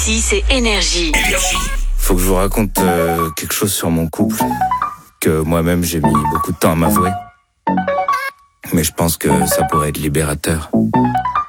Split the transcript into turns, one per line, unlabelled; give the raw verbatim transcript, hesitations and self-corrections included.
Si, c'est Énergie.
Faut que je vous raconte euh, quelque chose sur mon couple que moi-même j'ai mis beaucoup de temps à m'avouer. Mais je pense que ça pourrait être libérateur.